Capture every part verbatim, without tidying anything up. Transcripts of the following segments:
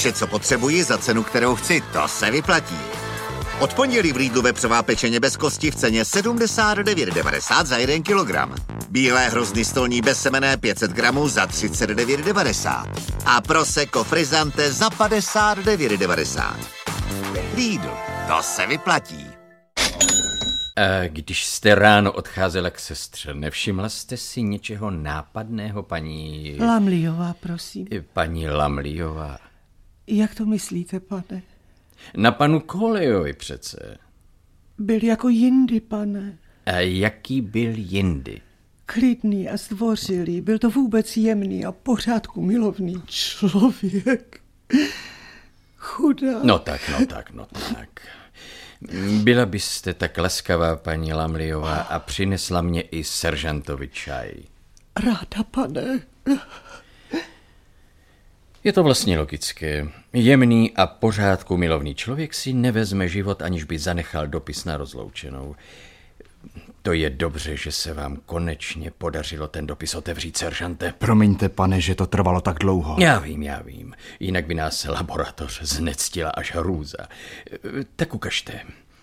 Vše, co potřebuji za cenu, kterou chci, to se vyplatí. Od pondělí v Lidlu vepřová pečeně bez kosti v ceně sedmdesát devět devadesát za jeden kilogram. Bílé hrozny stolní bezsemenné pět set gramů za třicet devět devadesát. A Prosecco Frizzante za padesát devět devadesát. Lidl, to se vyplatí. A když jste ráno odcházela k sestře, nevšimla jste si něčeho nápadného, paní... Lamliová, prosím. Paní Lamliová. Jak to myslíte, pane? Na panu Kolejovi přece. Byl jako jindy, pane. A jaký byl jindy? Klidný a zdvořilý, byl to vůbec jemný a pořádku milovný člověk. Chudák. No tak, no tak, no tak. Byla byste tak laskavá, paní Lamliová, a přinesla mě i seržantovi čaj. Ráda, pane. Je to vlastně logické. Jemný a pořádku milovný člověk si nevezme život, aniž by zanechal dopis na rozloučenou. To je dobře, že se vám konečně podařilo ten dopis otevřít, seržante. Promiňte, pane, že to trvalo tak dlouho. Já vím, já vím. Jinak by nás laboratoř znectila až hrůza. Tak ukažte.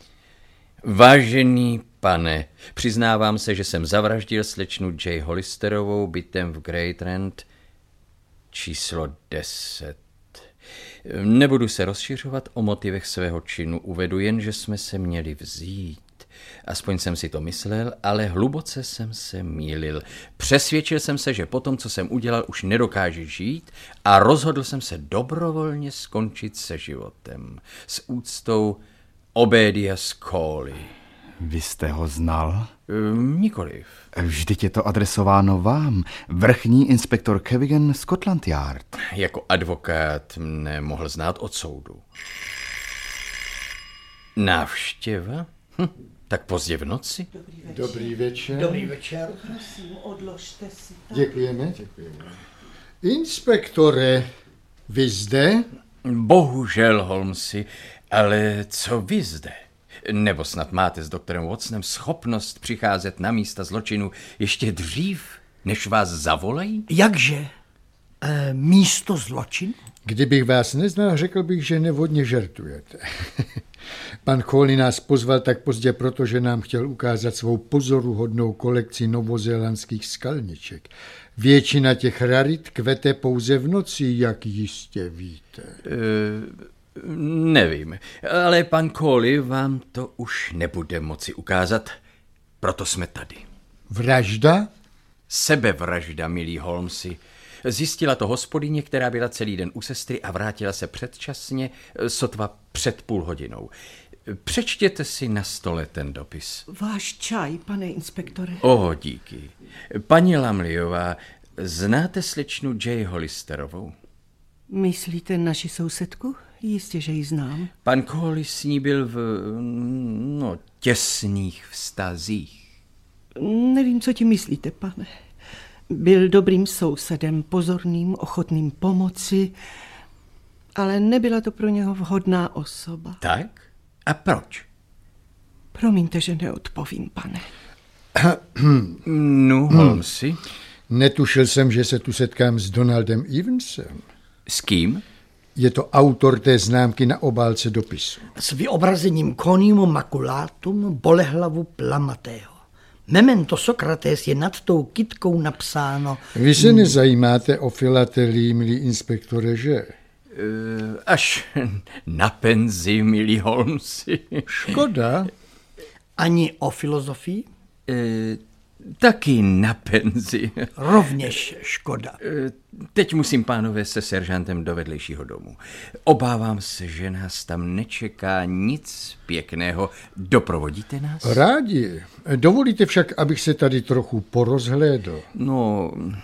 Vážený pane, přiznávám se, že jsem zavraždil slečnu J. Hollisterovou bytem v Great Rand číslo deset. Nebudu se rozšiřovat o motivech svého činu, uvedu jen, že jsme se měli vzít. Aspoň jsem si to myslel, ale hluboce jsem se mýlil. Přesvědčil jsem se, že po tom, co jsem udělal, už nedokáže žít a rozhodl jsem se dobrovolně skončit se životem. S úctou Obedias Cawley. Vy jste ho znal? Um, nikoliv. Vždyť je to adresováno vám, vrchní inspektor Cavigan, Scotland Yard. Jako advokát mne mohl znát od soudu. Návštěva? Hm, tak pozdě v noci? Dobrý večer. Dobrý večer. Dobrý večer. Prosím, odložte si to. Děkujeme, děkujeme. Inspektore, vy zde? Bohužel, Holmesi, ale co vy zde? Nebo snad máte s doktorem Watsonem schopnost přicházet na místa zločinu ještě dřív, než vás zavolají? Jakže? E, místo zločinu? Kdybych vás neznal, řekl bych, že nevhodně žertujete. Pan Cawley nás pozval tak pozdě, protože nám chtěl ukázat svou pozoruhodnou kolekci novozélandských skalniček. Většina těch rarit kvete pouze v noci, jak jistě víte. E, nevím, ale pan Cawley vám to už nebude moci ukázat, proto jsme tady. Vražda? Sebevražda, milý Holmesi. Zjistila to hospodyně, která byla celý den u sestry a vrátila se předčasně, sotva před půl hodinou. Přečtěte si na stole ten dopis. Váš čaj, pane inspektore. O, díky. Paní Lamliová, znáte slečnu J. Hollisterovou? Myslíte naši sousedku? Jistě, že ji znám. Pan Cawley s ní byl v, no, těsných vztazích. Nevím, co ti myslíte, pane. Byl dobrým sousedem, pozorným, ochotným pomoci, ale nebyla to pro něho vhodná osoba. Tak? A proč? Promiňte, že neodpovím, pane. No, Holmesi? Netušil jsem, že se tu setkám s Donaldem Evansem. S kým? Je to autor té známky na obálce dopisu. S vyobrazením conium maculatum bolehlavu plamatého. Memento Sokrates je nad tou kytkou napsáno... Vy se nezajímáte o filatelii, milý inspektore, že? Až na penzi, milý Holmesi. Škoda. Ani o filozofii? E, taky na penzi. Rovněž škoda. E, teď musím, pánové, se seržantem do vedlejšího domu. Obávám se, že nás tam nečeká nic pěkného. Doprovodíte nás? Rádi. Dovolíte však, abych se tady trochu porozhlédl. No,